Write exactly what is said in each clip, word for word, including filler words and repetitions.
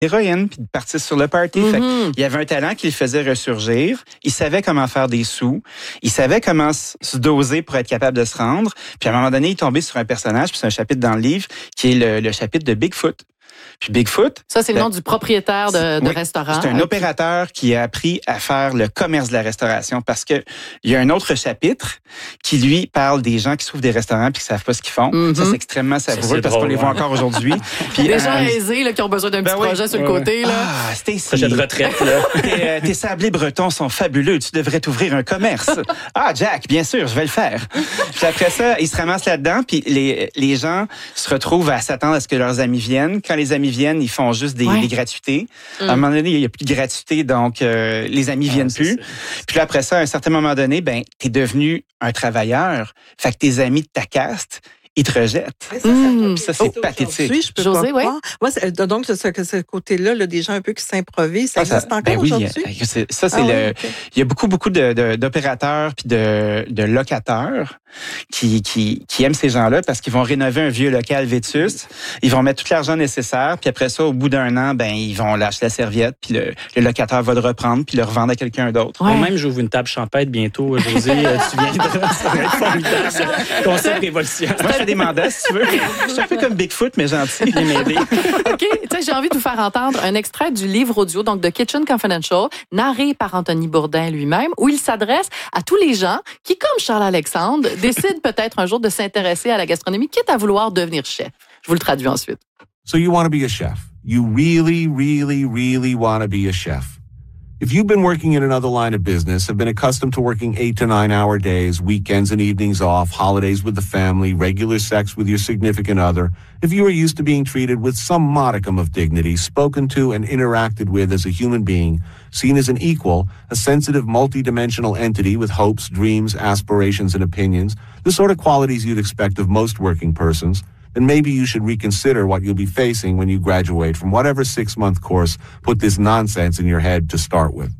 l'héroïne, puis de partir sur le party. Mm-hmm. Fait qu'il y avait un talent qui le faisait ressurgir. Il savait comment faire des sous. Il savait comment se doser pour être capable de se rendre. Puis à un moment donné, il est tombé sur un personnage, puis c'est un chapitre dans le livre, qui est le, le chapitre de Bigfoot. Puis Bigfoot... Ça, c'est le nom du propriétaire de, de oui, restaurant. C'est un okay. opérateur qui a appris à faire le commerce de la restauration parce que il y a un autre chapitre qui, lui, parle des gens qui s'ouvrent des restaurants puis qui savent pas ce qu'ils font. Mm-hmm. Ça, c'est extrêmement savoureux ça, c'est parce drôle, qu'on les voit ouais. encore aujourd'hui. Puis, des gens euh, aisés là, qui ont besoin d'un ben petit oui, projet sur le ouais, côté. Là. Ah, Stacy. Projet de retraite, là. tes, euh, tes sablés bretons sont fabuleux. Tu devrais t'ouvrir un commerce. Ah, Jack, bien sûr, je vais le faire. Puis après ça, ils se ramassent là-dedans puis les, les gens se retrouvent à s'attendre à ce que leurs amis viennent. Quand les amis viennent, ils font juste des, ouais. des gratuités. Mm. À un moment donné, il n'y a plus de gratuité, donc euh, les amis Ah, viennent c'est plus. ça. Puis là, après ça, à un certain moment donné, ben, t'es devenu un travailleur. Fait que tes amis de ta caste, ils te rejettent. Mais ça, Mmh. Puis ça, c'est Oh, pathétique. aujourd'hui, je peux Josée, pas ouais. croire. Moi, c'est- donc, ce, ce, ce côté-là, là, des gens un peu qui s'improvisent, ça Ah, ça- existe encore ben oui, aujourd'hui? euh, c'est- ça, c'est Ah le. ouais, ok. Il y a beaucoup, beaucoup de, de, d'opérateurs puis de, de locataires qui, qui, qui aiment ces gens-là parce qu'ils vont rénover un vieux local vétuste. Ils vont mettre tout l'argent nécessaire. Puis après ça, au bout d'un an, ben ils vont lâcher la serviette. Puis le, le locataire va le reprendre puis le revendre à quelqu'un d'autre. Ouais. Moi-même, j'ouvre une table champêtre bientôt, Josée. euh, tu viendras. Ça va être formidable. ça. Concept révolution. Moi, je fais des mandats, si tu veux. Je suis un peu comme Bigfoot, mais gentil. Viens m'aider. OK. Tu sais, j'ai envie de vous faire entendre un extrait du livre audio, donc de Kitchen Confidential, narré par Anthony Bourdin lui-même, où il s'adresse à tous les gens qui, comme Charles-Alexandre, décident peut-être un jour de s'intéresser à la gastronomie, quitte à vouloir devenir chef. Je vous le traduis ensuite. So you want to be a chef. You really, really, really want to be a chef. If you've been working in another line of business, have been accustomed to working eight to nine hour days, weekends and evenings off, holidays with the family, regular sex with your significant other, if you are used to being treated with some modicum of dignity, spoken to and interacted with as a human being, seen as an equal, a sensitive, multidimensional entity with hopes, dreams, aspirations, and opinions, the sort of qualities you'd expect of most working persons, then maybe you should reconsider what you'll be facing when you graduate from whatever six-month course put this nonsense in your head to start with.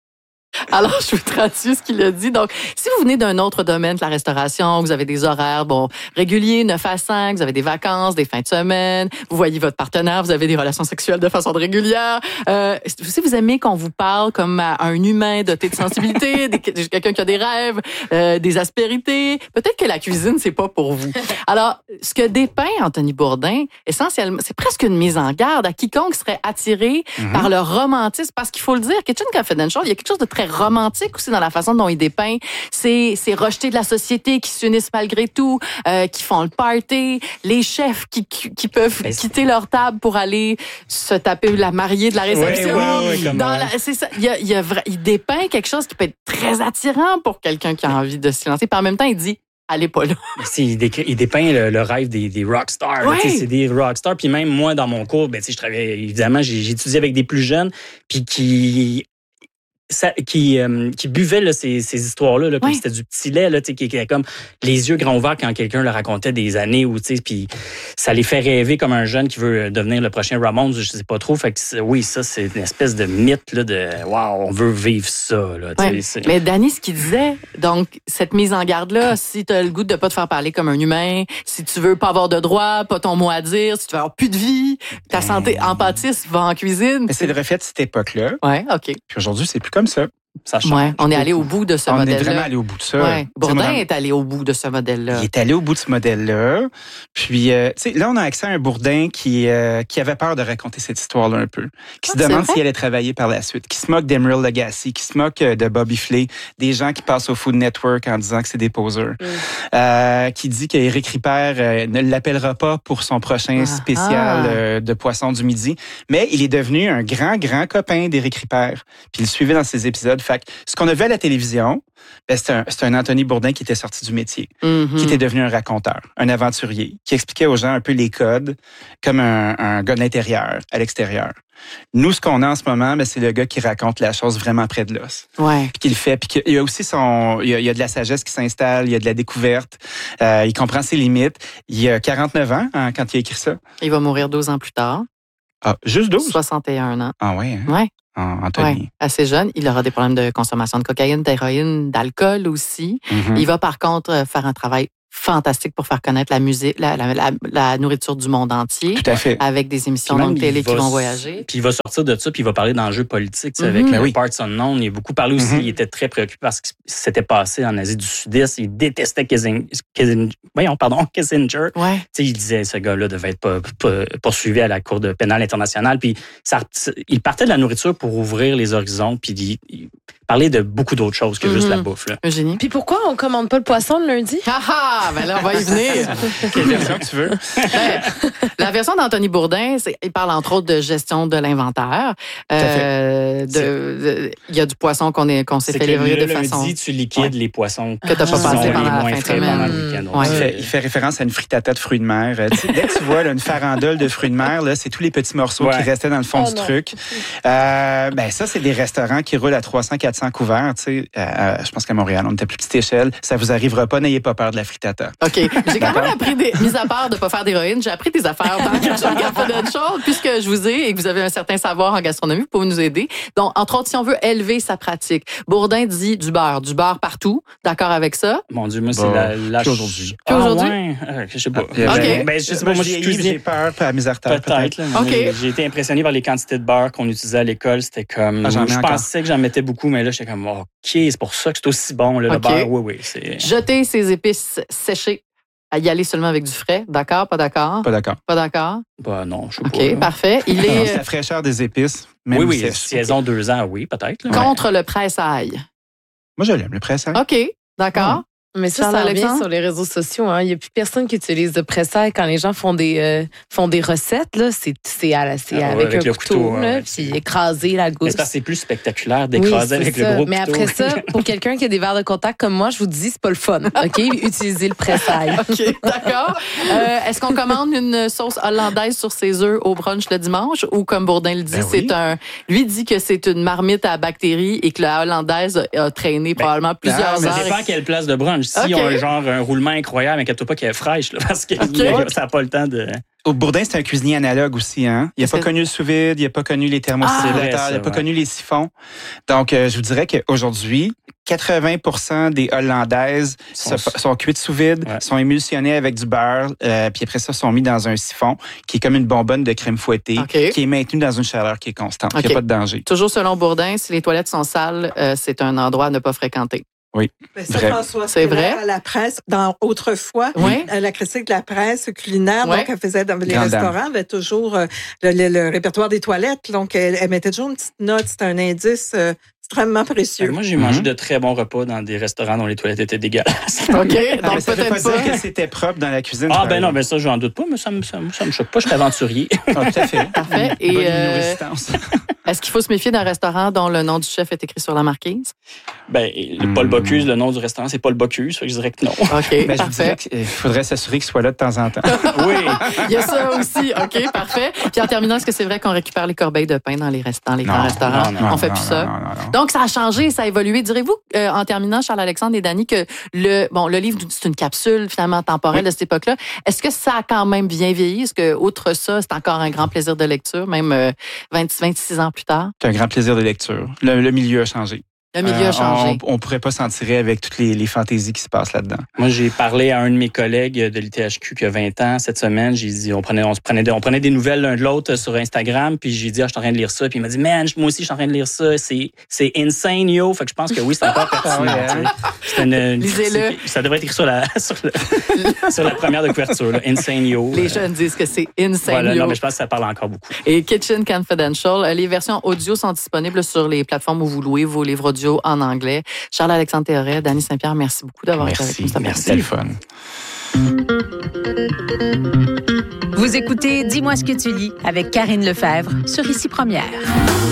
Alors, je vous traduis ce qu'il a dit. Donc, si vous venez d'un autre domaine que la restauration, vous avez des horaires, bon, réguliers, neuf à cinq, vous avez des vacances, des fins de semaine, vous voyez votre partenaire, vous avez des relations sexuelles de façon régulière, euh, si vous aimez qu'on vous parle comme à un humain doté de sensibilité, des, quelqu'un qui a des rêves, euh, des aspérités, peut-être que la cuisine, c'est pas pour vous. Alors, ce que dépeint Anthony Bourdin, essentiellement, c'est presque une mise en garde à quiconque serait attiré mm-hmm. par le romantisme, parce qu'il faut le dire, Kitchen Confidential, il y a quelque chose de très romantique aussi dans la façon dont il dépeint. C'est, c'est rejetés de la société qui s'unissent malgré tout, euh, qui font le party, les chefs qui, qui, qui peuvent Mais quitter c'est... leur table pour aller se taper la mariée de la réception. Oui, oui, oui, dans la, c'est ça. Il, y a, il, y a, il dépeint quelque chose qui peut être très attirant pour quelqu'un qui a envie de se lancer. Puis en même temps, il dit allez pas là. Il, décrit, il dépeint le, le rêve des, des rockstars. Ouais. C'est des rockstars. Puis même moi, dans mon cours, ben, je travaillais, évidemment, j'ai, j'ai étudié avec des plus jeunes, puis qui... Ça, qui, euh, qui buvaient là, ces, ces histoires-là, là, oui. C'était du petit lait, là, qui, qui était comme les yeux grands ouverts quand quelqu'un leur racontait des années, où, puis ça les fait rêver comme un jeune qui veut devenir le prochain Ramones, je sais pas trop. Fait que oui, ça, c'est une espèce de mythe là, de « wow, on veut vivre ça ». Ouais. Mais Danny, ce qu'il disait, donc, cette mise en garde-là, si tu as le goût de pas te faire parler comme un humain, si tu veux pas avoir de droit, pas ton mot à dire, si tu veux avoir plus de vie, ta santé empathiste va en cuisine. Mais c'est le reflet de cette époque-là. Ouais, OK. Puis aujourd'hui, c'est plus comme ça. Ça change. Ouais, on est allé au bout de ce on modèle-là. On est vraiment allé au bout de ça. Ouais. Bourdin est allé au bout de ce modèle-là. Il est allé au bout de ce modèle-là. Puis, euh, tu sais, là, on a accès à un Bourdin qui, euh, qui avait peur de raconter cette histoire-là un peu, qui ah, se demande s'il allait travailler par la suite, qui se moque d'Emerald Lagasse, qui se moque de Bobby Flay, des gens qui passent au Food Network en disant que c'est des poseurs, mm. euh, qui dit qu'Éric Ripert euh, ne l'appellera pas pour son prochain ah, spécial ah. Euh, de Poisson du Midi, mais il est devenu un grand, grand copain d'Éric Ripert. Puis il le suivait dans ses épisodes. Fait que ce qu'on a vu à la télévision, ben c'est, un, c'est un Anthony Bourdin qui était sorti du métier, mm-hmm. qui était devenu un raconteur, un aventurier, qui expliquait aux gens un peu les codes, comme un, un gars de l'intérieur, à l'extérieur. Nous, ce qu'on a en ce moment, ben, c'est le gars qui raconte la chose vraiment près de l'os. Ouais. Puis qui le fait. Puis il y a aussi son, il y a, il y a de la sagesse qui s'installe, il y a de la découverte. Euh, il comprend ses limites. Il a quarante-neuf ans hein, quand il a écrit ça. Il va mourir douze ans plus tard. Ah, juste douze? soixante et un ans. Ah ouais. Hein? Ouais. Ah, Anthony. Ouais, assez jeune. Il aura des problèmes de consommation de cocaïne, d'héroïne, d'alcool aussi. Mm-hmm. Il va par contre faire un travail fantastique pour faire connaître la musique, la, la, la, la nourriture du monde entier. Tout à fait. Avec des émissions Puis même, de télé il qui va vont s- voyager. Puis il va sortir de ça, puis il va parler d'enjeux politiques, tu sais, Mhm. avec Ben le oui. Parts Unknown. Il a beaucoup parlé aussi, Mhm. il était très préoccupé par ce qui s'était passé en Asie du Sud-Est. Il détestait Kissinger. Kissinger voyons, pardon, Kissinger. Ouais. Tu sais, il disait ce gars-là devait être pas- pas- poursuivi à la Cour de pénale internationale. Puis ça, il partait de la nourriture pour ouvrir les horizons, puis il, il parlait de beaucoup d'autres choses que juste Mhm. la bouffe. Là. Eugénie. Puis pourquoi on commande pas le poisson le lundi? Ah ah! Ben là, on va y venir. Quelle version que tu veux? Ben, la version d'Anthony Bourdin, c'est, il parle entre autres de gestion de l'inventaire. à fait. Euh, de, de- il y a du poisson qu'on, est, qu'on s'est C'est fait que livrer le de lundi, façon... tu liquides les poissons Que t'as pas qui passé sont pendant les la moins fin de frais semaine. pendant le week-end. Donc, Ouais. Il, c'est- fait, il fait référence à une frittata de fruits de mer. Euh, tu sais, dès que tu vois là, une farandole de fruits de mer, là, c'est tous les petits morceaux Ouais. qui restaient dans le fond Oh du non. truc. Euh, ben ça, c'est des restaurants qui roulent à trois cents, quatre cents couverts. Tu sais, euh, je pense qu'à Montréal, on était à plus petite échelle. Ça vous arrivera pas, n'ayez pas peur de la frittata. OK. J'ai quand même appris, des, mis à part de ne pas faire d'héroïne, j'ai appris des affaires dans Kitchen Confidential, puisque je vous ai et que vous avez un certain savoir en gastronomie, vous pouvez nous aider. Donc, entre autres, si on veut élever sa pratique, Bourdin dit du beurre. Du beurre partout. D'accord avec ça? Mon Dieu, moi, c'est Bon, la, la... plus aujourd'hui. Plus Ah, aujourd'hui? ouais. Euh, je sais pas. Ah, Ben, OK. ben, je sais pas, moi, je suis j'ai cuisinier. j'ai peur, pas à misère terre, Peut-être. là, OK. mais J'ai été impressionné par les quantités de beurre qu'on utilisait à l'école. C'était comme. Ah, j'en mets je encore. pensais que j'en mettais beaucoup, mais là, j'étais comme, OK, c'est pour ça que c'est aussi bon, là, le OK. beurre. Oui, oui. C'est... Jeter ses épices séchées. À y aller seulement avec du frais. D'accord? Pas d'accord? Pas d'accord. Pas d'accord? Bah, non, je sais OK, pas. là. parfait. Il Non, est c'est la fraîcheur des épices. Même Oui, oui. sèche. Si elles ont deux ans, oui, peut-être. là. contre le presse-ail. Moi, je l'aime, le pressail. OK, d'accord. Mais ça, Charles ça revient Alexandre? sur les réseaux sociaux. Hein. Il n'y a plus personne qui utilise de pressail quand les gens font des, euh, font des recettes. Là, c'est, c'est, à la- c'est Ah ouais, avec, avec un le couteau, couteau, là, ouais, puis c'est- écraser la Mais gousse. c'est parce que c'est plus spectaculaire Oui, d'écraser c'est avec ça. le gros Mais couteau. après ça, pour quelqu'un qui a des verres de contact comme moi, je vous dis, c'est pas le fun. OK? Utilisez le pressail. OK, d'accord. Euh, est-ce qu'on commande une sauce hollandaise sur ses œufs au brunch le dimanche ou comme Bourdin le dit, Ben c'est oui. un lui dit que c'est une marmite à bactéries et que la hollandaise a traîné probablement plusieurs ah, mais Ça heures. dépend à quelle place de brunch. Si OK. on a genre un roulement incroyable, inquiète-toi pas qu'elle est fraîche, là, parce que OK. ça n'a pas le temps de. Au Bourdin, c'est un cuisinier analogue aussi. Hein? Il n'a Est-ce pas que- connu le sous-vide, il n'a pas connu les thermostabilisateurs, Ah, c'est vrai, il n'a ça, pas ouais. connu les siphons. Donc, euh, je vous dirais qu'aujourd'hui, quatre-vingts pour cent des Hollandaises Sont- se- sont cuites sous vide, Ouais. sont émulsionnées avec du beurre, euh, puis après ça, sont mis dans un siphon qui est comme une bonbonne de crème fouettée, OK. qui est maintenue dans une chaleur qui est constante. Il n'y OK. a pas de danger. Toujours selon Bourdin, si les toilettes sont sales, euh, c'est un endroit à ne pas fréquenter. Oui. Mais ça, Vrai. François, C'est vrai? À la presse, dans autrefois, Oui. à la critique de la presse culinaire, Ouais. donc elle faisait dans les Grande dame. restaurants, avait toujours euh, le, le- le répertoire des toilettes. Donc, elle, elle mettait toujours une petite note, c'était un indice euh, extrêmement précieux. Moi, j'ai mangé de très bons repas dans des restaurants dont les toilettes étaient dégueulasses. OK, Ah, donc mais ça veut pas peut-être dire pas. que c'était propre dans la cuisine. Ah, par ben non, exemple. ben ça, j'en doute pas, mais ça me, ça, me- ça me choque pas. Je suis aventurier. Ah, tout à fait. Parfait. Et Bonne euh, résistance. est-ce qu'il faut se méfier d'un restaurant dont le nom du chef est écrit sur la marquise? Ben, le Paul Bocuse, le nom du restaurant, c'est Paul Bocuse. Fait que je dirais que non. OK, Ben, je vous parfait. dirais qu'il faudrait s'assurer qu'il soit là de temps en temps. Oui. Il y a ça aussi. OK, parfait. Puis en terminant, est-ce que c'est vrai qu'on récupère les corbeilles de pain dans les, rest- dans les grands Non, restaurants? non, non, On fait non, plus non, ça. non, non, non. Donc, ça a changé, ça a évolué. Direz-vous, euh, en terminant, Charles-Alexandre et Dany, que le, bon, le livre, c'est une capsule finalement temporelle de cette époque-là. Est-ce que ça a quand même bien vieilli? Est-ce que, outre ça, c'est encore un grand plaisir de lecture, même euh, vingt, vingt-six ans plus tard? C'est un grand plaisir de lecture. Le, le milieu a changé. Le milieu Euh, a changé. On, on pourrait pas s'en tirer avec toutes les, les fantaisies qui se passent là-dedans. Moi, j'ai parlé à un de mes collègues de l'I T H Q qui a vingt ans cette semaine. J'ai dit, on prenait, on se prenait, des, on prenait des nouvelles l'un de l'autre sur Instagram. Puis j'ai dit, ah, je suis en train de lire ça. Puis il m'a dit, man, moi aussi, je suis en train de lire ça. C'est, c'est insane, yo. Fait que je pense que oui, c'est encore pertinent. Ouais, hein? tu sais. C'est une, une Lisez-le. critique. Ça devrait être écrit sur la, sur, le- sur la première de couverture, là. Insane, yo. Les Euh, jeunes disent que c'est insane. Voilà, yo. non, mais je pense que ça parle encore beaucoup. Et Kitchen Confidential. Euh, Les versions audio sont disponibles sur les plateformes où vous louez vos livres audio en anglais. Charles-Alexandre Théoret, Dany Saint-Pierre, merci beaucoup d'avoir été avec Merci. nous. cet Merci. après-midi. C'était le fun. Vous écoutez Dis-moi ce que tu lis avec Karine Lefebvre sur Ici Première.